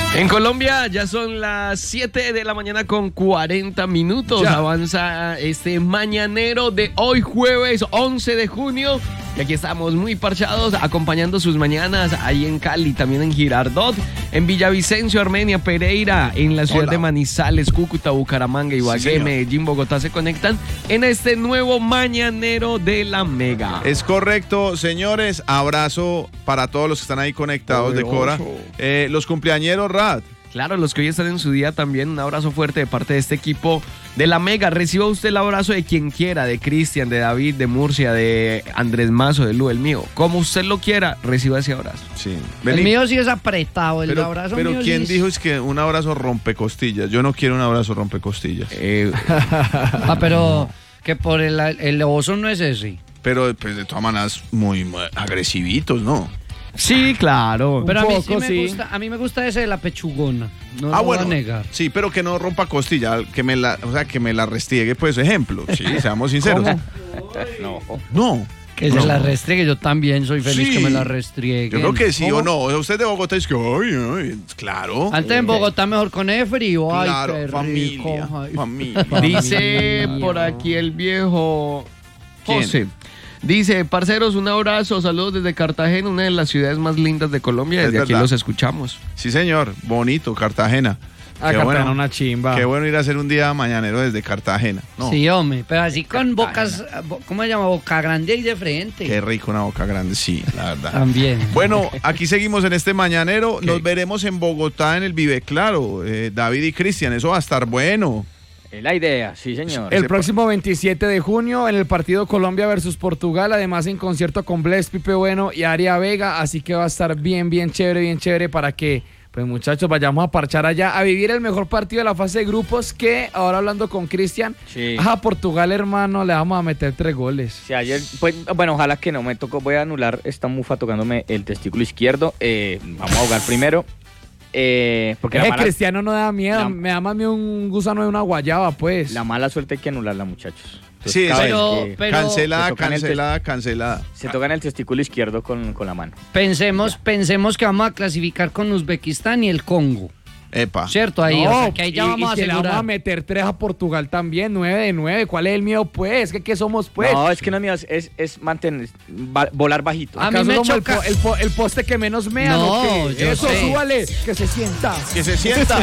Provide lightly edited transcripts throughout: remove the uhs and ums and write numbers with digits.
En Colombia ya son las 7 de la mañana con 40 minutos. Ya avanza este mañanero de hoy jueves 11 de junio. Y aquí estamos muy parchados acompañando sus mañanas ahí en Cali, también en Girardot, en Villavicencio, Armenia, Pereira, en la ciudad de Manizales, Cúcuta, Bucaramanga, Ibagué, Medellín, Bogotá se conectan en este nuevo mañanero de la Mega. Es correcto, señores. Abrazo para todos los que están ahí conectados de Cora. Los cumpleañeros, Rad. Claro, los que hoy están en su día también, un abrazo fuerte de parte de este equipo de la Mega. Reciba usted el abrazo de quien quiera, de Cristian, de David, de Murcia, de Andrés Mazo, de Lu, el mío. Como usted lo quiera, reciba ese abrazo. Sí. El mío sí es apretado, el abrazo mío. Pero ¿quién dijo es que un abrazo rompe costillas? Yo no quiero un abrazo rompe costillas. Pero que por el oso no es ese. Pero pues de todas maneras muy agresivitos, ¿no? Sí, claro. Pero a mí me gusta ese de la pechugona. No lo voy a negar. Sí, pero que no rompa costilla, que me la restriegue, pues, ejemplo. Sí, seamos sinceros. No. Que se la restriegue, yo también soy feliz que me la restriegue. Yo creo que sí o no. Usted de Bogotá es que, ay, claro. Antes en Bogotá mejor con el frío. Claro, ay, familia. Dice por aquí el viejo José. Dice, parceros, un abrazo, saludos desde Cartagena, una de las ciudades más lindas de Colombia. Desde aquí los escuchamos. Sí, señor, bonito, Cartagena. Cartagena una chimba. Qué bueno ir a hacer un día mañanero desde Cartagena. No. Sí, hombre, pero así con bocas, ¿cómo se llama? Boca grande y de frente. Qué rico una boca grande, sí, la verdad. También. Bueno, aquí seguimos en este mañanero. Nos veremos en Bogotá en el Vive Claro. David y Cristian, eso va a estar bueno. Es la idea, sí, señor. El próximo 27 de junio en el partido Colombia versus Portugal, además en concierto con Bless, Pipe Bueno y Aria Vega, así que va a estar bien chévere para que, pues muchachos, vayamos a parchar allá, a vivir el mejor partido de la fase de grupos, que ahora hablando con Cristian, a Portugal, hermano, le vamos a meter 3 goles. Sí, ayer, pues, bueno, ojalá que no me tocó, voy a anular esta mufa tocándome el testículo izquierdo, vamos a jugar primero. Porque Cristiano no da miedo, me da más miedo un gusano de una guayaba, pues. La mala suerte hay que anularla, muchachos. Entonces, sí, pero cancelada. Se tocan el testículo izquierdo con la mano. Pensemos que vamos a clasificar con Uzbekistán y el Congo. Epa. Cierto, ahí, no, o sea, que ahí ya vamos a asegurar. Le vamos a meter 3 a Portugal también, 9 de 9. ¿Cuál es el miedo, pues? ¿Qué somos, pues? No, es que no es mío, es mantener, volar bajito. A mí me choca el poste que menos mea, no, eso, súbale, que se sienta. Que se sienta.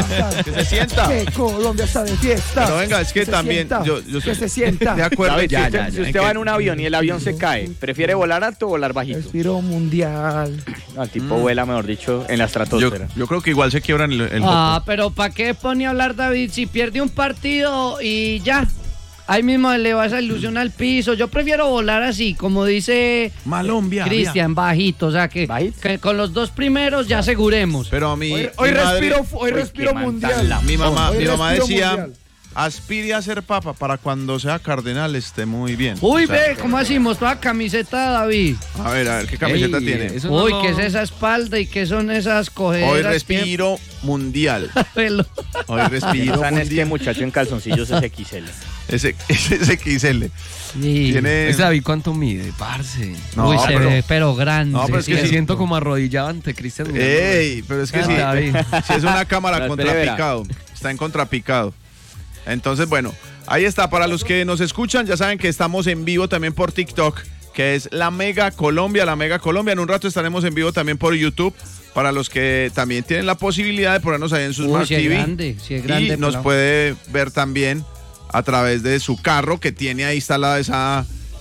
Que Colombia está de fiesta. Pero venga, es que también, que se sienta. De acuerdo. Si usted va en un avión y el avión se cae, ¿prefiere volar alto o volar bajito? Respiro mundial. No, el tipo vuela, mejor dicho, en la estratosfera. Yo creo que igual se quiebran el pero ¿para qué pone a hablar David si pierde un partido y ya? Ahí mismo le va esa ilusión al piso. Yo prefiero volar así, como dice Cristian, bajito. O sea, que con los 2 primeros ya aseguremos. Pero a mí... Hoy respiro mundial. Mi mamá decía... Mundial. Aspire a ser papa para cuando sea cardenal esté muy bien. Uy, ve, ¿cómo así? Mostró la camiseta, David. A ver, ¿qué camiseta tiene? Uy, ¿qué es esa espalda y qué son esas cogederas? Hoy respiro mundial. Hoy respiro mundial. Este muchacho en calzoncillos es XL. Ese XL. Sí. ¿Ese David cuánto mide, parce? No, uy, se ve pero grande. No, pero es que siento como arrodillado ante Cristian. Ey, pero es que sí. Si es una cámara contrapicado. Está en contrapicado. Entonces, bueno, ahí está. Para los que nos escuchan, ya saben que estamos en vivo también por TikTok, que es La Mega Colombia. En un rato estaremos en vivo también por YouTube, para los que también tienen la posibilidad de ponernos ahí en su Smart TV. Si es grande, y nos puede ver también a través de su carro, que tiene ahí instalada esa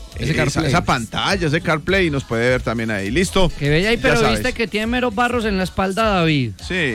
pantalla, ese CarPlay, y nos puede ver también ahí. ¿Listo? Que bella ahí, pero viste que tiene meros barros en la espalda, David. Sí.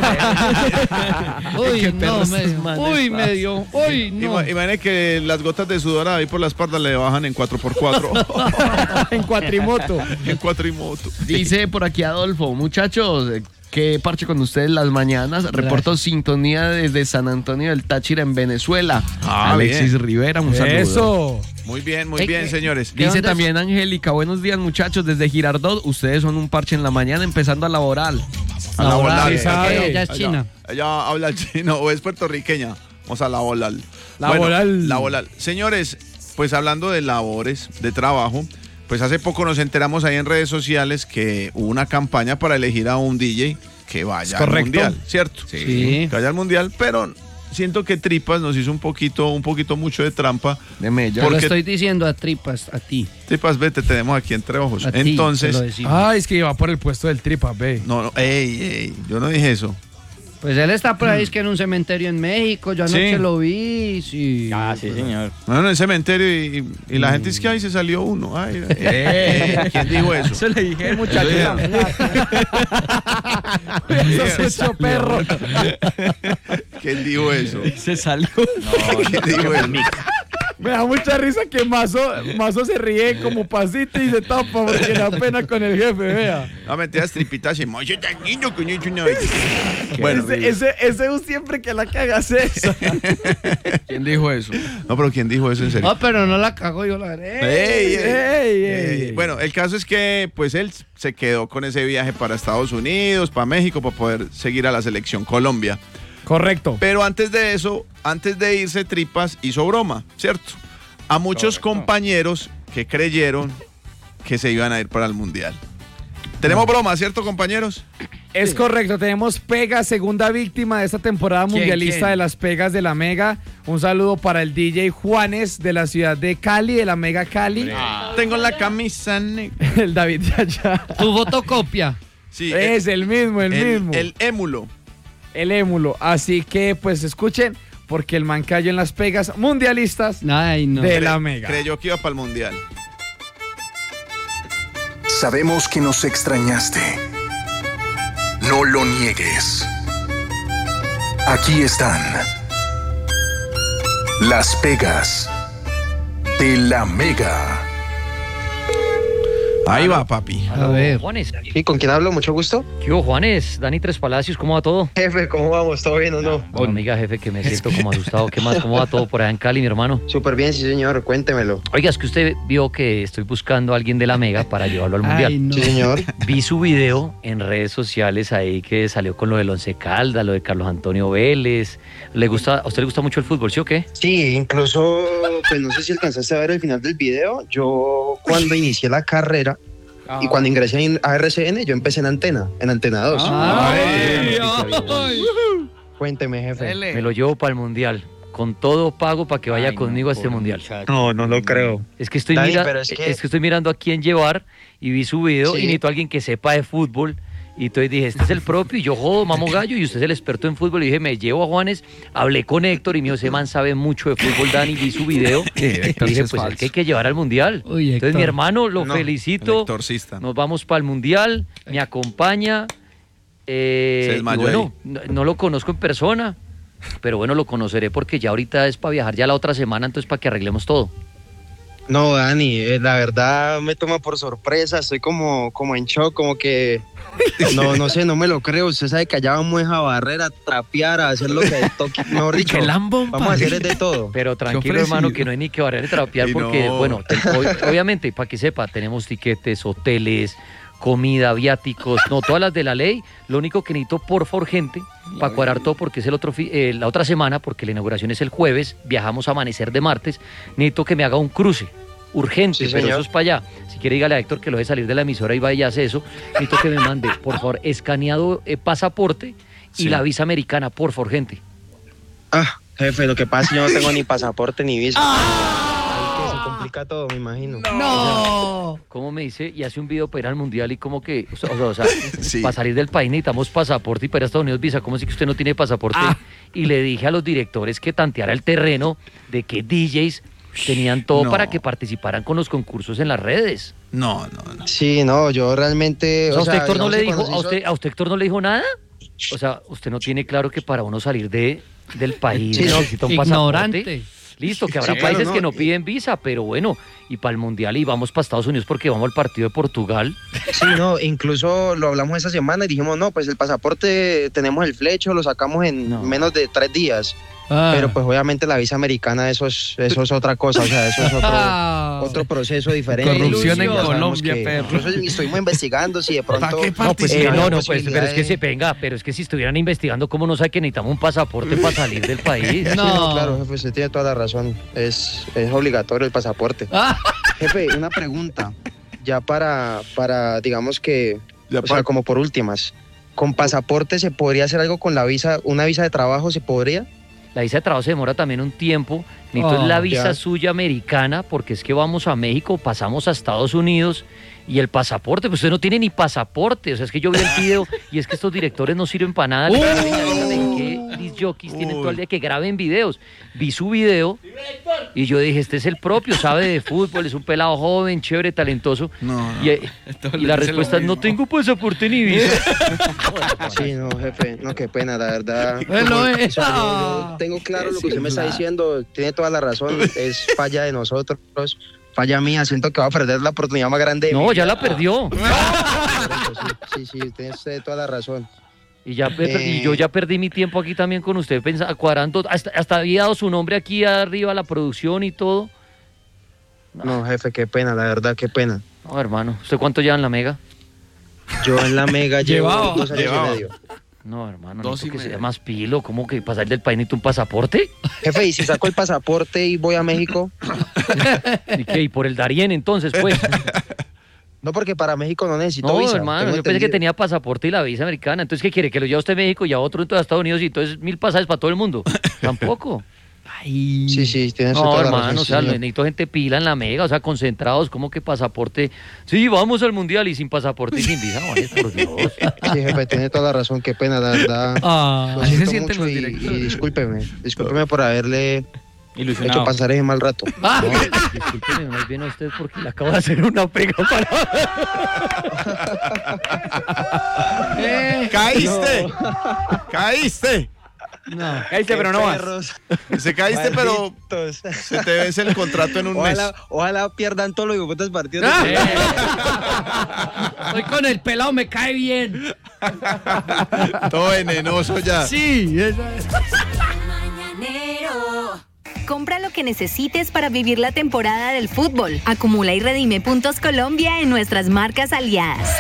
Uy, no. Imagínate que las gotas de sudor ahí por la espalda le bajan en 4x4. En cuatrimoto. En cuatrimoto. Dice por aquí Adolfo, muchachos, que parche con ustedes las mañanas. Reporto sintonía desde San Antonio del Táchira, en Venezuela. Alexis bien. Rivera, un saludo. Eso. Muy bien, señores. Dice también Angélica, buenos días, muchachos, desde Girardot. Ustedes son un parche en la mañana, empezando a laborar. Ella es china. Ella habla chino o es puertorriqueña. Vamos a laborar. Laboral. Señores, pues hablando de labores, de trabajo, pues hace poco nos enteramos ahí en redes sociales que hubo una campaña para elegir a un DJ que vaya al Mundial, ¿cierto? Sí. Que vaya al Mundial, pero siento que Tripas nos hizo un poquito mucho de trampa. De Mella. Yo lo estoy diciendo a Tripas, a ti. Tripas, ve, te tenemos aquí entre ojos. A ti, Entonces, te lo decimos. Es que iba por el puesto del Tripas, ve. no, ey, yo no dije eso. Pues él está por ahí, es que en un cementerio en México, yo anoche lo vi, sí. Sí, señor. Bueno, en el cementerio y la gente dice que ahí se salió uno. Ay, ¿quién dijo eso? Eso le dije, muchacho. Eso es hecho perro. ¿Quién dijo eso? Se salió. ¿Quién dijo eso? Me da mucha risa que Mazo se ríe como pasito y se tapa porque da pena con el jefe, vea. No, mentiras, Tripitas y Mocho tan niño que una vez. Bueno, ese siempre que la caga hace eso. ¿Quién dijo eso? no, pero ¿quién dijo eso en serio? No, pero no la cago, yo la haré. Ey. Bueno, el caso es que pues él se quedó con ese viaje para Estados Unidos, para México, para poder seguir a la selección Colombia. Correcto. Pero antes de eso, antes de irse, Tripas hizo broma, ¿cierto? A muchos compañeros que creyeron que se iban a ir para el Mundial. Tenemos broma, ¿cierto, compañeros? Es correcto, tenemos Pega, segunda víctima de esta temporada mundialista de las Pegas de la Mega. Un saludo para el DJ Juanes de la ciudad de Cali, de la Mega Cali. Tengo la camisa negra. El David de allá. Tu fotocopia. Sí, Es el mismo. El émulo. El émulo. Así que, pues, escuchen, porque el man cayó en las Pegas mundialistas Ay, no. de la Mega. Creyó que iba para el Mundial. Sabemos que nos extrañaste. No lo niegues. Aquí están las Pegas de la Mega. Ahí va, papi. A ver. Juanes. ¿Y con quién hablo? Mucho gusto. ¿Qué hubo, Juanes? Dani Tres Palacios, ¿cómo va todo? Jefe, ¿cómo vamos? ¿Todo bien o no? Oiga, jefe, que me siento como asustado. ¿Qué más? ¿Cómo va todo por allá en Cali, mi hermano? Súper bien, sí, señor. Cuéntemelo. Oiga, es que usted vio que estoy buscando a alguien de la Mega para llevarlo al Mundial. Ay, no. Sí, señor. Vi su video en redes sociales ahí que salió con lo del Once Caldas, lo de Carlos Antonio Vélez. ¿A usted le gusta mucho el fútbol, sí o qué? Sí, incluso, pues no sé si alcanzaste a ver el final del video. Yo cuando inicié la carrera y cuando ingresé a RCN, yo empecé en Antena 2. Cuénteme, jefe. Me lo llevo para el Mundial. Con todo pago para que vaya conmigo a este Mundial. No lo creo. Es que estoy, Dani, pero es que estoy mirando a quién llevar y vi su video Sí. y necesito a alguien que sepa de fútbol. Y entonces dije, este es el propio y yo jodo, mamo gallo y usted es el experto en fútbol. Y dije, me llevo a Juanes, hablé con Héctor y me dijo, ese man sabe mucho de fútbol, Dani, vi su video. Y dije, pues el que hay que llevar al Mundial. Uy, Entonces Héctor. mi hermano, lo No, felicito. el Héctorcista. Nos vamos para el Mundial, me acompaña. Se Y desmayó bueno, no lo conozco en persona, pero bueno, lo conoceré porque ya ahorita es para viajar ya la otra semana, entonces para que arreglemos todo. No, Dani, la verdad me toma por sorpresa. Estoy como en shock, como que no sé, no me lo creo. Usted sabe que allá vamos a barrer, a trapear, a hacer lo que toque. Mejor dicho, vamos a hacer de todo. Pero tranquilo, ofrecido. hermano, que no hay ni que barrer y trapear Y porque, no. bueno, obviamente, para que sepa, tenemos tiquetes, hoteles, comida, viáticos, no, todas las de la ley. Lo único que necesito, por favor, gente, para cuadrar todo, porque es la otra semana, porque la inauguración es el jueves, viajamos a amanecer de martes, necesito que me haga un cruce. Urgente, Sí, pero señor. eso es para allá. Si quiere, dígale a Héctor que lo deje salir de la emisora y vaya y hace eso. Necesito que me mande, por favor, escaneado pasaporte y Sí. la visa americana, por favor, gente. Jefe, lo que pasa es que yo no tengo ni pasaporte ni visa. Ahí que se complica todo, me imagino. No. ¿Cómo me dice? Y hace un video para ir al Mundial y como que, o sea, Sí. para salir del país necesitamos pasaporte y para ir a Estados Unidos visa. ¿Cómo así que usted no tiene pasaporte? Y le dije a los directores que tanteara el terreno de que DJs tenían todo No. para que participaran con los concursos en las redes. No. Sí, no, yo realmente... O sea, ¿a usted Héctor no digamos le que dijo, cuando se a hizo- usted Héctor no le dijo nada? O sea, usted no tiene claro que para uno salir del país Sí, no, necesita un pasaporte. ignorante. Listo, que habrá Sí, claro, países no. que no piden visa, pero bueno, y para el Mundial y vamos para Estados Unidos porque vamos al partido de Portugal. Sí, no, incluso lo hablamos esa semana y dijimos, no, pues el pasaporte tenemos el flecho, lo sacamos en No. menos de 3 días. Ah. Pero pues obviamente la visa americana, eso es otra cosa, o sea, eso es otro proceso diferente. Corrupción en Ya sabemos Colombia, que- perro. Incluso estuvimos investigando si de pronto... ¿Para qué No, pues Eh, que hay no, la pues, pero es posibilidad que de- se venga, pero es que si estuvieran investigando, ¿cómo no sabe que necesitamos un pasaporte para salir del país? Sí, No. claro, jefe, usted tiene toda la razón. Es obligatorio el pasaporte. Ah. Jefe, una pregunta. Ya para digamos que, Ya o sea, como por últimas. ¿Con pasaporte se podría hacer algo con la visa? ¿Una visa de trabajo se podría? La visa de trabajo se demora también un tiempo. Necesito la visa suya americana, porque es que vamos a México, pasamos a Estados Unidos, y el pasaporte, pues usted no tiene ni pasaporte. O sea, es que yo vi el video y es que estos directores no sirven para nada. ¿Qué disc jockeys tienen todo el día que graben videos? Vi su video y yo dije, este es el propio, sabe de fútbol, es un pelado joven, chévere, talentoso. Y la respuesta es, no tengo pasaporte ni visa. Sí, no, jefe, no, qué pena, la verdad. Yo tengo claro lo que usted me está diciendo, tiene toda la razón, es falla de nosotros. Falla mía, siento que va a perder la oportunidad más grande. No, ya la perdió. Sí, tienes toda la razón. Y yo ya perdí mi tiempo aquí también con usted, cuadrando, hasta había dado su nombre aquí arriba, la producción y todo. No, jefe, qué pena, la verdad, qué pena. No, hermano, ¿usted cuánto lleva en la Mega? Yo en la Mega llevo 2 años y medio. No, hermano, no que sea más pilo, ¿cómo que pasar del país necesito un pasaporte? Jefe, ¿y si saco el pasaporte y voy a México? ¿Y qué? ¿Y por el Darién entonces, pues? No, porque para México no necesito visa. No, hermano, yo pensé que tenía pasaporte y la visa americana. Entonces, ¿qué quiere? ¿Que lo lleve usted a México y a otro entonces a Estados Unidos y entonces 1000 pasajes para todo el mundo? Tampoco. Ay. Sí, tienes toda la razón. No, hermano, o sea, necesito gente pila en la Mega, o sea, concentrados, ¿cómo que pasaporte? Sí, vamos al Mundial y sin pasaporte y sin visa, vale, por Dios. Sí, jefe, tiene toda la razón, qué pena, la verdad. Así se sienten los y directores. discúlpeme por haberle hecho pasar ese mal rato. Discúlpeme más bien a usted porque le acabo de hacer una pega para... ¡Caíste! No, caíste, pero no vas. Se caíste, pero se te vence el contrato en un mes. Ojalá pierdan todos los hijueputas partidos. Hoy con el pelado me cae bien. Todo venenoso ya. Sí, esa es. Compra lo que necesites para vivir la temporada del fútbol. Acumula y redime puntos Colombia en nuestras marcas aliadas.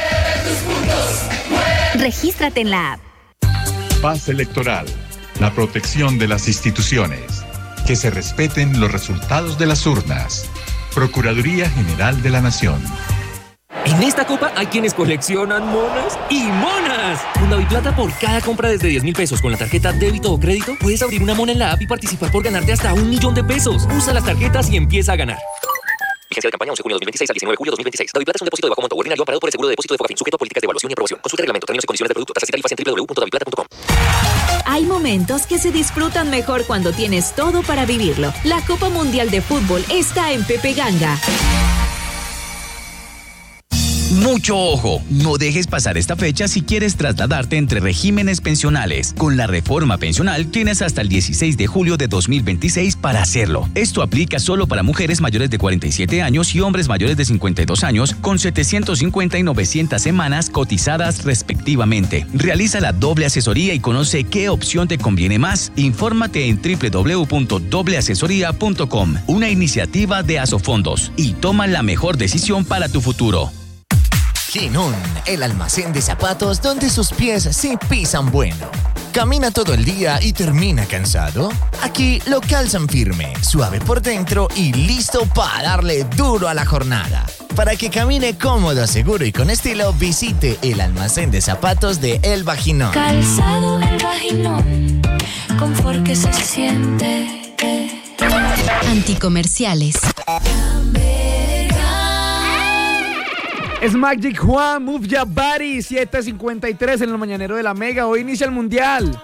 Regístrate en la app. Paz electoral. La protección de las instituciones. Que se respeten los resultados de las urnas. Procuraduría General de la Nación. En esta copa hay quienes coleccionan monas y monas. Con Daviplata, por cada compra desde 10,000 pesos con la tarjeta débito o crédito, puedes abrir una mona en la app y participar por ganarte hasta 1,000,000 de pesos. Usa las tarjetas y empieza a ganar. Vigencia de campaña 11 de junio de 2026 al 19 de julio de 2026. Daviplata es un depósito de bajo monto ordinario amparado por el seguro de depósito de Fogafín, sujeto a políticas de evaluación y aprobación. Consulta el reglamento, términos y condiciones de producto, tasas y tarifas en www.daviplata.com. Hay momentos que se disfrutan mejor cuando tienes todo para vivirlo. La Copa Mundial de Fútbol está en Pepe Ganga. Mucho ojo, no dejes pasar esta fecha si quieres trasladarte entre regímenes pensionales. Con la reforma pensional tienes hasta el 16 de julio de 2026 para hacerlo. Esto aplica solo para mujeres mayores de 47 años y hombres mayores de 52 años con 750 y 900 semanas cotizadas respectivamente. Realiza la doble asesoría y conoce qué opción te conviene más. Infórmate en www.dobleasesoría.com, una iniciativa de Asofondos, y toma la mejor decisión para tu futuro. Ginón, el almacén de zapatos donde sus pies sí pisan bueno. ¿Camina todo el día y termina cansado? Aquí lo calzan firme, suave por dentro y listo para darle duro a la jornada. Para que camine cómodo, seguro y con estilo, visite el almacén de zapatos de Elba Ginón. Calzado Elba Ginón, confort que se siente. Anticomerciales. Es Magic Juan, Move Your Body, 7:53 en el Mañanero de la Mega. Hoy inicia el Mundial.